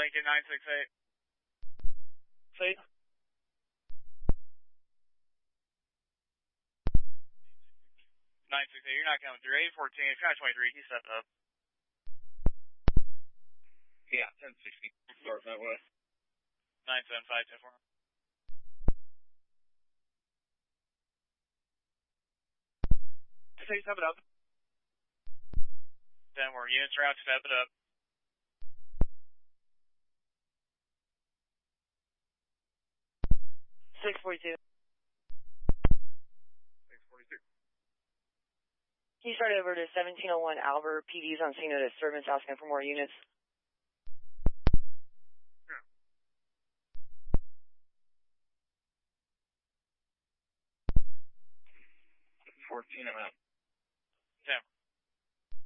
Lincoln 968. See? 968, you're not coming through. 814, try 23, he's set up. Yeah, 1060. Start that way. 975, 10-4. Say, step it up. 10 more units are out, step it up. Six 42. 642. Can you start over to 1701 Albert? PD's on scene of disturbance, asking for more units. Yeah. 14, I'm out. 10.